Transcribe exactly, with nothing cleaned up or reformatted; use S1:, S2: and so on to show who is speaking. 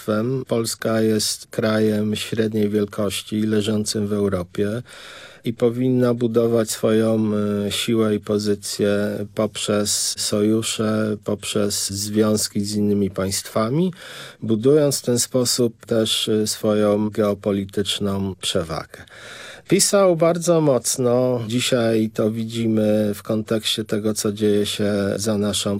S1: państwem. Polska jest krajem średniej wielkości, leżącym w Europie i powinna budować swoją siłę i pozycję poprzez sojusze, poprzez związki z innymi państwami, budując w ten sposób też swoją geopolityczną przewagę. Pisał bardzo mocno, dzisiaj to widzimy w kontekście tego, co dzieje się za naszą